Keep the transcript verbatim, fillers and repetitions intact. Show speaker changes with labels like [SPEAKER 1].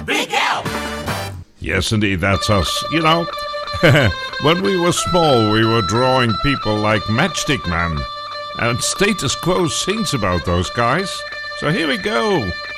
[SPEAKER 1] Big Al!
[SPEAKER 2] Yes, indeed, that's us. You know, when we were small, we were drawing people like Matchstick Man. And Status Quo sings about those guys. So here we go.